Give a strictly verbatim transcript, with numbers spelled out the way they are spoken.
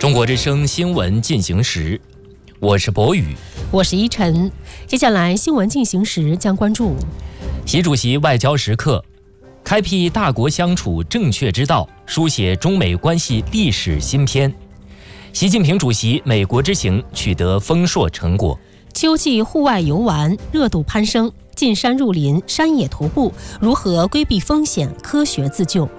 中国之声新闻进行时，我是博宇， 我是依晨。接下来新闻进行时将关注习主席外交时刻，开辟大国相处正确之道，书写中美关系历史新篇。习近平主席美国之行取得丰硕成果。 秋季户外游玩热度攀升，进山入林、山野徒步如何规避风险、科学自救？